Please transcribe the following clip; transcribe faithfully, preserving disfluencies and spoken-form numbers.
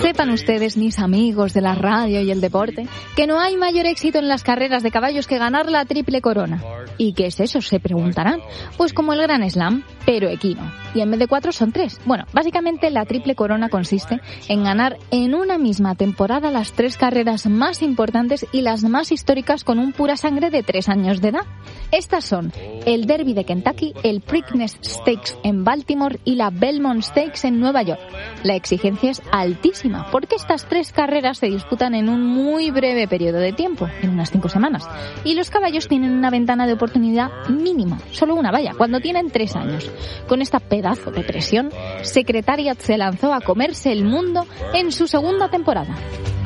Sepan ustedes, mis amigos de la radio y el deporte, que no hay mayor éxito en las carreras de caballos que ganar la triple corona. ¿Y qué es eso?, se preguntarán. Pues como el Grand Slam, pero equino. Y en vez de cuatro son tres. Bueno, básicamente la triple corona consiste en ganar en una misma temporada las tres carreras más importantes y las más históricas con un pura sangre de tres años de edad. Estas son el Derby de Kentucky, el Preakness Stakes en Baltimore y la Belmont Stakes en Nueva York. La exigencia es altísima porque estas tres carreras se disputan en un muy breve periodo de tiempo, en unas cinco semanas, y los caballos tienen una ventana de oportunidad mínima, solo una valla, cuando tienen tres años. Con esta pedazo de presión, Secretariat se lanzó a comerse el mundo en su segunda temporada.